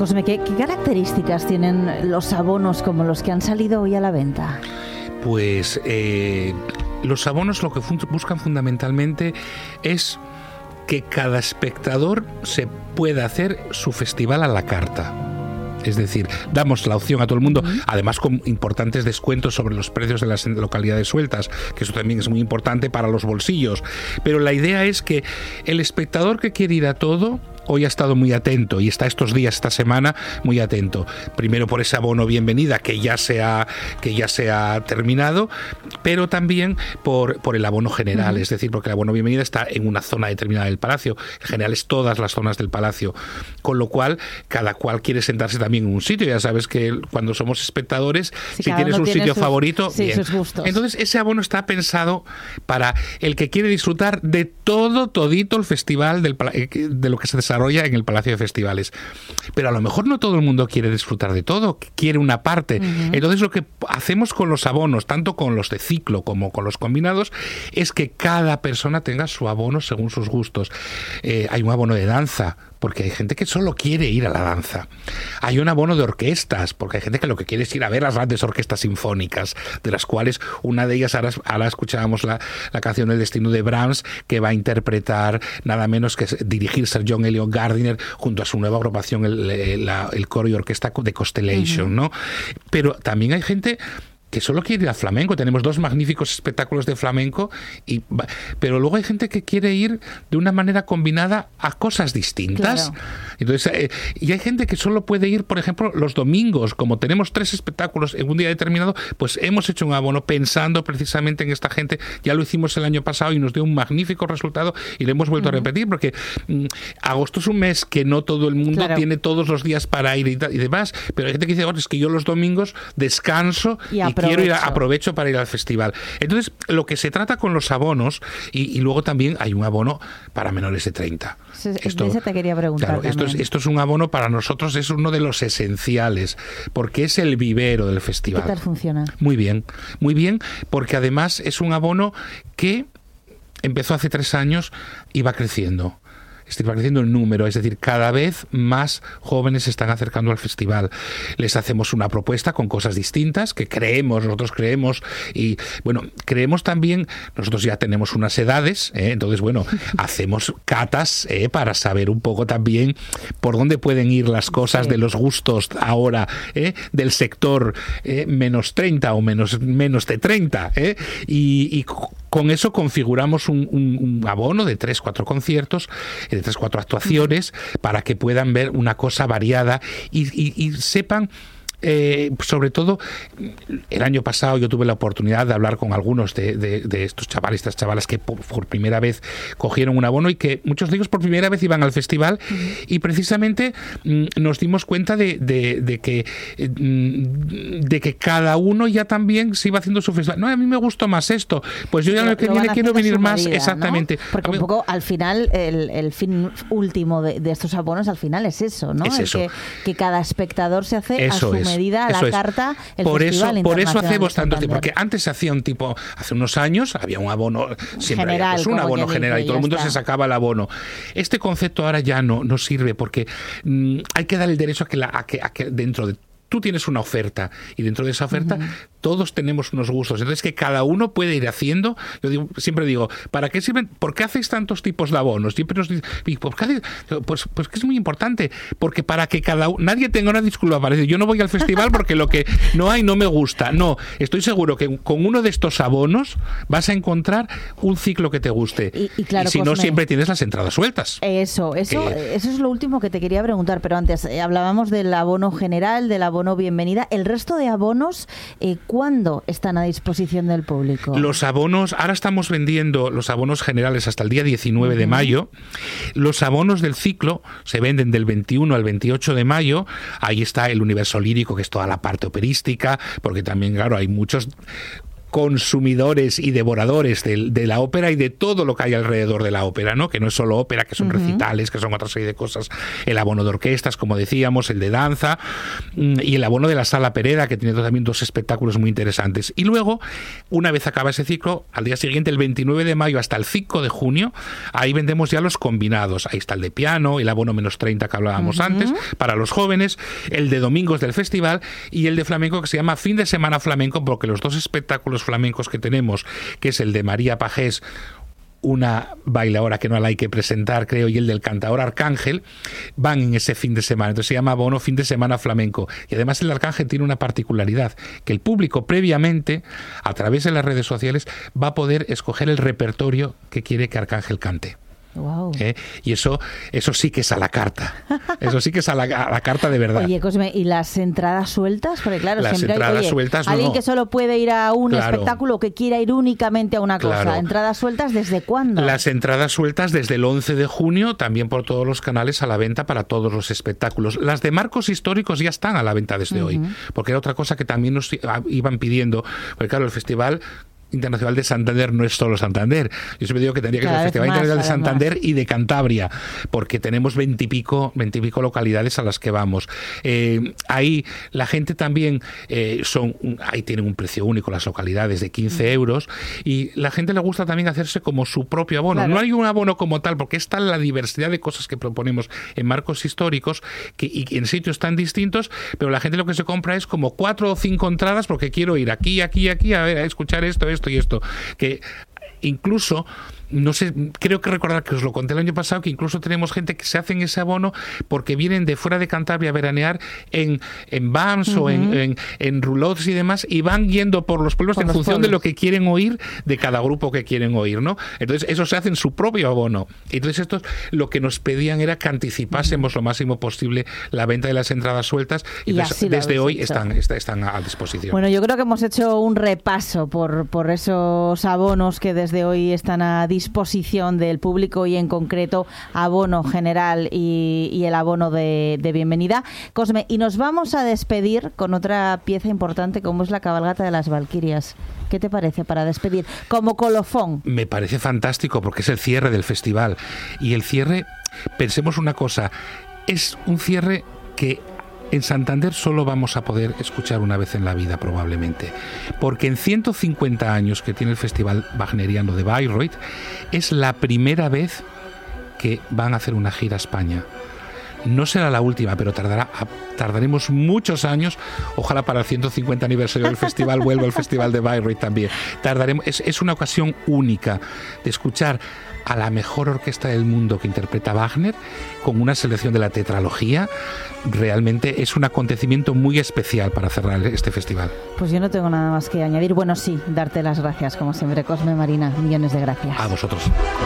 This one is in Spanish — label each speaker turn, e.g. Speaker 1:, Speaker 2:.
Speaker 1: Cosme, ¿qué características tienen los abonos como los que han salido hoy a la venta?
Speaker 2: Pues los abonos lo que buscan fundamentalmente es que cada espectador se pueda hacer su festival a la carta. Es decir, damos la opción a todo el mundo, además con importantes descuentos sobre los precios de las localidades sueltas, que eso también es muy importante para los bolsillos. Pero la idea es que el espectador que quiere ir a todo, hoy ha estado muy atento y está estos días, esta semana, muy atento. Primero por ese abono bienvenida que ya se ha terminado, pero también por el abono general, es decir, porque el abono bienvenida está en una zona determinada del Palacio. En general es todas las zonas del Palacio, con lo cual cada cual quiere sentarse también en un sitio. Ya sabes que cuando somos espectadores, si tienes un sitio favorito, bien.
Speaker 1: Sus gustos.
Speaker 2: Entonces ese abono está pensado para el que quiere disfrutar de todito el festival de lo que se desarrolla en el Palacio de Festivales. Pero a lo mejor no todo el mundo quiere disfrutar de todo, quiere una parte. Entonces lo que hacemos con los abonos, tanto con los de ciclo como con los combinados, es que cada persona tenga su abono según sus gustos. Hay un abono de danza, porque hay gente que solo quiere ir a la danza. Hay un abono de orquestas, porque hay gente que lo que quiere es ir a ver las grandes orquestas sinfónicas, de las cuales una de ellas, ahora escuchábamos la canción El destino de Brahms, que va a interpretar nada menos que dirigir Sir John Eliot Gardiner junto a su nueva agrupación, el coro y orquesta de Constellation, ¿no? Pero también hay gente que solo quiere ir al flamenco. Tenemos 2 magníficos espectáculos de flamenco, pero luego hay gente que quiere ir de una manera combinada a cosas distintas. Claro. Entonces, y hay gente que solo puede ir, por ejemplo, los domingos. Como tenemos 3 espectáculos en un día determinado, pues hemos hecho un abono pensando precisamente en esta gente. Ya lo hicimos el año pasado y nos dio un magnífico resultado y lo hemos vuelto a repetir, porque agosto es un mes que no todo el mundo tiene todos los días para ir y demás, pero hay gente que dice, es que yo los domingos descanso y aprovecho para ir al festival. Entonces, lo que se trata con los abonos, y luego también hay un abono para menores de 30.
Speaker 1: Eso te quería preguntar.
Speaker 2: Claro, esto es un abono para nosotros, es uno de los esenciales, porque es el vivero del festival.
Speaker 1: ¿Qué tal funciona?
Speaker 2: Muy bien, porque además es un abono que empezó hace 3 años y va creciendo. Va creciendo el número, es decir, cada vez más jóvenes se están acercando al festival. Les hacemos una propuesta con cosas distintas que nosotros creemos, y bueno, creemos también, nosotros ya tenemos unas edades, entonces bueno, hacemos catas para saber un poco también por dónde pueden ir las cosas de los gustos ahora, del sector menos 30 o menos de 30, y con eso configuramos un abono de 3-4 conciertos, de 3-4 actuaciones, para que puedan ver una cosa variada y sepan. Sobre todo, el año pasado yo tuve la oportunidad de hablar con algunos de estos chavales, estas chavalas que por primera vez cogieron un abono y que muchos de ellos por primera vez iban al festival, y precisamente nos dimos cuenta de que cada uno ya también se iba haciendo su festival. No, a mí me gustó más esto, pues yo ya lo que viene quiero venir más, medida, exactamente. ¿No?
Speaker 1: Porque un poco al final el fin último de estos abonos al final es eso, ¿no?
Speaker 2: Es eso.
Speaker 1: Que cada espectador se hace a su medida, a la carta, el
Speaker 2: por
Speaker 1: festival
Speaker 2: eso, por eso hacemos tantos tipos, porque antes se hacía hace unos años había un abono siempre general, había, un abono general, y todo el mundo se sacaba el abono. Este concepto ahora ya no sirve, porque hay que dar el derecho a que dentro de tú tienes una oferta, y dentro de esa oferta todos tenemos unos gustos. Entonces, que cada uno puede ir haciendo. Siempre digo, ¿para qué sirven? ¿Por qué hacéis tantos tipos de abonos? Siempre nos dicen, pues que es muy importante, porque para que nadie tenga una disculpa para decir, yo no voy al festival porque lo que no hay no me gusta. No, estoy seguro que con uno de estos abonos vas a encontrar un ciclo que te guste. Y
Speaker 1: claro,
Speaker 2: si no, siempre tienes las entradas sueltas.
Speaker 1: Eso es lo último que te quería preguntar, pero antes hablábamos del abono general, del abono bienvenida. ¿El resto de abonos cuándo están a disposición del público?
Speaker 2: Los abonos, ahora estamos vendiendo los abonos generales hasta el día 19 de mayo. Los abonos del ciclo se venden del 21 al 28 de mayo. Ahí está el universo lírico, que es toda la parte operística, porque también, claro, hay muchos consumidores y devoradores de la ópera y de todo lo que hay alrededor de la ópera, ¿no? Que no es solo ópera, que son recitales, que son otra serie de cosas. El abono de orquestas, como decíamos, el de danza, y el abono de la Sala Pereda, que tiene también 2 espectáculos muy interesantes. Y luego, una vez acaba ese ciclo, al día siguiente, el 29 de mayo hasta el 5 de junio, ahí vendemos ya los combinados. Ahí está el de piano, el abono menos 30 que hablábamos antes, para los jóvenes, el de domingos del festival y el de flamenco, que se llama Fin de Semana Flamenco, porque los 2 espectáculos flamencos que tenemos, que es el de María Pajés, una bailadora que no la hay que presentar, creo, y el del cantador Arcángel, van en ese fin de semana. Entonces se llama abono Fin de Semana Flamenco. Y además el Arcángel tiene una particularidad, que el público previamente, a través de las redes sociales, va a poder escoger el repertorio que quiere que Arcángel cante.
Speaker 1: Wow.
Speaker 2: Y eso sí que es a la carta. Eso sí que es a la carta de verdad.
Speaker 1: Oye, Cosme, ¿y las entradas sueltas? Porque claro,
Speaker 2: las
Speaker 1: siempre
Speaker 2: entradas
Speaker 1: hay
Speaker 2: sueltas,
Speaker 1: alguien que solo puede ir a un
Speaker 2: claro,
Speaker 1: espectáculo, que quiera ir únicamente a una cosa. ¿Entradas sueltas desde cuándo?
Speaker 2: Las entradas sueltas desde el 11 de junio, también por todos los canales a la venta para todos los espectáculos. Las de marcos históricos ya están a la venta desde hoy, porque era otra cosa que también nos iban pidiendo. Porque claro, el Festival Internacional de Santander no es solo Santander. Yo siempre digo que tendría que ser el Festival Internacional de Santander y de Cantabria, porque tenemos 20 y pico localidades a las que vamos. Ahí la gente también ahí tienen un precio único las localidades de 15 euros, y la gente le gusta también hacerse como su propio abono. Claro. No hay un abono como tal, porque es tal la diversidad de cosas que proponemos en marcos históricos y en sitios tan distintos, pero la gente lo que se compra es como 4 o 5 entradas porque quiero ir aquí, a ver, a escuchar esto y esto, que incluso, no sé, creo que recordar que os lo conté el año pasado, que incluso tenemos gente que se hacen ese abono porque vienen de fuera de Cantabria a veranear en BAMS o en roulots y demás, y van yendo por los pueblos en función de lo que quieren oír de cada grupo que quieren oír, ¿no? Entonces, eso se hace en su propio abono. Entonces, estos lo que nos pedían era que anticipásemos lo máximo posible la venta de las entradas sueltas, y entonces, desde hoy están a disposición.
Speaker 1: Bueno, yo creo que hemos hecho un repaso por esos abonos que desde hoy están a disposición del público, y en concreto abono general y el abono de bienvenida. Cosme, y nos vamos a despedir con otra pieza importante como es la cabalgata de las Valquirias. ¿Qué te parece para despedir? Como colofón.
Speaker 2: Me parece fantástico porque es el cierre del festival. Y el cierre, pensemos una cosa, es un cierre que en Santander solo vamos a poder escuchar una vez en la vida, probablemente, porque en 150 años que tiene el Festival Wagneriano de Bayreuth, es la primera vez que van a hacer una gira a España. No será la última, pero tardaremos muchos años. Ojalá para el 150 aniversario del festival vuelva el Festival de Bayreuth también. Es una ocasión única de escuchar a la mejor orquesta del mundo que interpreta Wagner, con una selección de la tetralogía. Realmente es un acontecimiento muy especial para cerrar este festival.
Speaker 1: Pues yo no tengo nada más que añadir. Bueno, sí, darte las gracias, como siempre, Cosme Marina. Millones de gracias.
Speaker 2: A vosotros.